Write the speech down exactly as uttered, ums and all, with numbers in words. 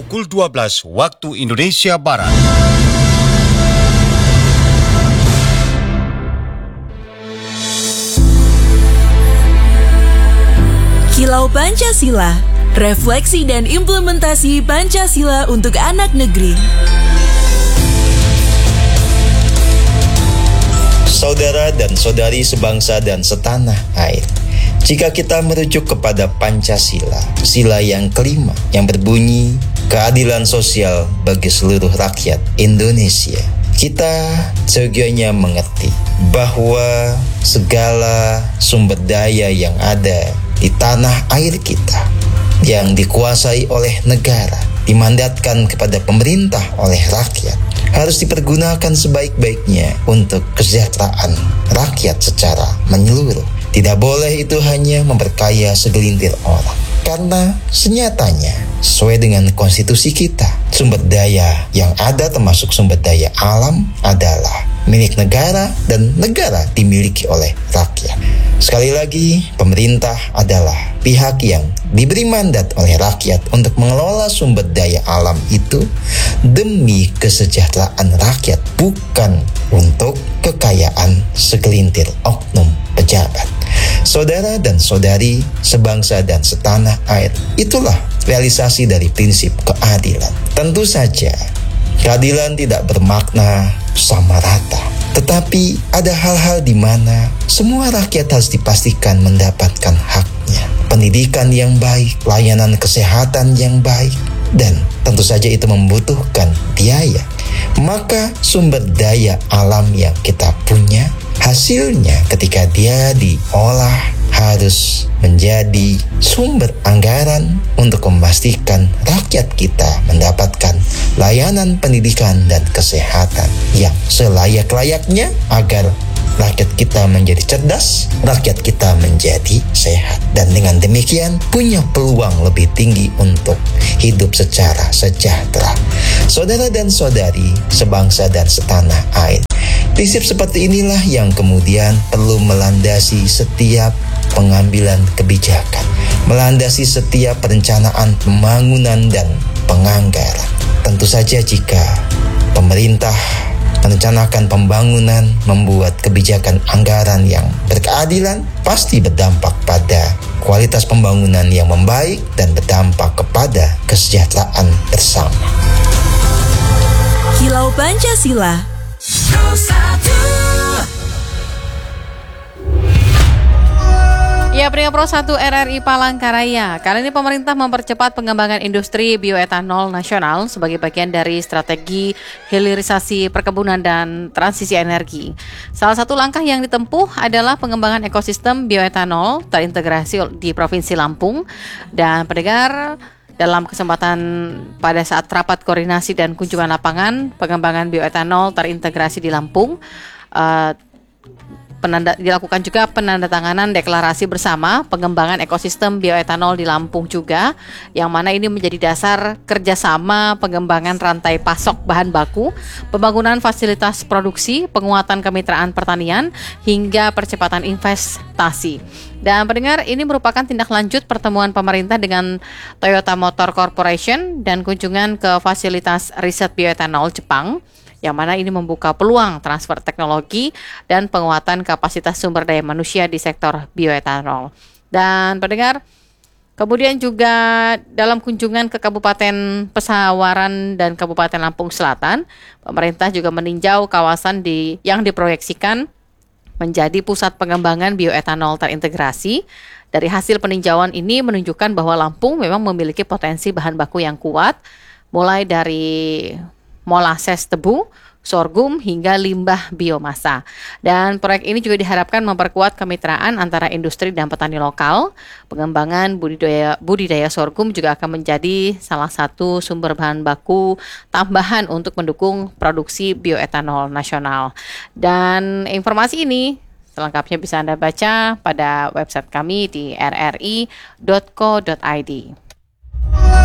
pukul dua belas waktu Indonesia Barat. Kilau Pancasila, refleksi dan implementasi Pancasila untuk anak negeri. Saudara dan saudari sebangsa dan setanah air, jika kita merujuk kepada Pancasila, sila yang kelima yang berbunyi keadilan sosial bagi seluruh rakyat Indonesia, kita seyogianya mengerti bahwa segala sumber daya yang ada di tanah air kita yang dikuasai oleh negara, dimandatkan kepada pemerintah oleh rakyat, harus dipergunakan sebaik-baiknya untuk kesejahteraan rakyat secara menyeluruh. Tidak boleh itu hanya memperkaya segelintir orang. Karena senyatanya, sesuai dengan konstitusi kita, sumber daya yang ada termasuk sumber daya alam adalah milik negara dan negara dimiliki oleh rakyat. Sekali lagi, pemerintah adalah pihak yang diberi mandat oleh rakyat untuk mengelola sumber daya alam itu demi kesejahteraan rakyat, bukan untuk kekayaan segelintir oknum pejabat. Saudara dan saudari sebangsa dan setanah air, itulah realisasi dari prinsip keadilan. Tentu saja, keadilan tidak bermakna sama rata, tetapi ada hal-hal di mana semua rakyat harus dipastikan mendapatkan haknya. Pendidikan yang baik, layanan kesehatan yang baik, dan tentu saja itu membutuhkan biaya. Maka sumber daya alam yang kita punya, hasilnya ketika dia diolah harus menjadi sumber anggaran untuk memastikan rakyat kita mendapatkan layanan pendidikan dan kesehatan yang selayak-layaknya agar rakyat kita menjadi cerdas, rakyat kita menjadi sehat, dan dengan demikian punya peluang lebih tinggi untuk hidup secara sejahtera. Saudara dan saudari sebangsa dan setanah air, prinsip seperti inilah yang kemudian perlu melandasi setiap pengambilan kebijakan, melandasi setiap perencanaan pembangunan dan penganggaran. Tentu saja jika pemerintah merencanakan pembangunan, membuat kebijakan anggaran yang berkeadilan, pasti berdampak pada kualitas pembangunan yang membaik dan berdampak kepada kesejahteraan bersama. Kilau Pancasila. Ya, Pria Pro satu R R I Palangkaraya. Kali ini pemerintah mempercepat pengembangan industri bioetanol nasional sebagai bagian dari strategi hilirisasi perkebunan dan transisi energi. Salah satu langkah yang ditempuh adalah pengembangan ekosistem bioetanol terintegrasi di Provinsi Lampung. Dan pendengar, dalam kesempatan pada saat rapat koordinasi dan kunjungan lapangan pengembangan bioetanol terintegrasi di Lampung, uh, Penanda, dilakukan juga penandatanganan deklarasi bersama pengembangan ekosistem bioetanol di Lampung juga, yang mana ini menjadi dasar kerjasama pengembangan rantai pasok bahan baku, pembangunan fasilitas produksi, penguatan kemitraan pertanian, hingga percepatan investasi. Dan pendengar, ini merupakan tindak lanjut pertemuan pemerintah dengan Toyota Motor Corporation dan kunjungan ke fasilitas riset bioetanol Jepang, yang mana ini membuka peluang transfer teknologi dan penguatan kapasitas sumber daya manusia di sektor bioetanol. Dan pendengar, kemudian juga dalam kunjungan ke Kabupaten Pesawaran dan Kabupaten Lampung Selatan, pemerintah juga meninjau kawasan di yang diproyeksikan menjadi pusat pengembangan bioetanol terintegrasi. Dari hasil peninjauan ini menunjukkan bahwa Lampung memang memiliki potensi bahan baku yang kuat, mulai dari molases tebu, sorghum, hingga limbah biomasa. Dan proyek ini juga diharapkan memperkuat kemitraan antara industri dan petani lokal. Pengembangan budidaya, budidaya sorghum juga akan menjadi salah satu sumber bahan baku tambahan untuk mendukung produksi bioetanol nasional. Dan informasi ini selengkapnya bisa Anda baca pada website kami di r r i dot co dot i d.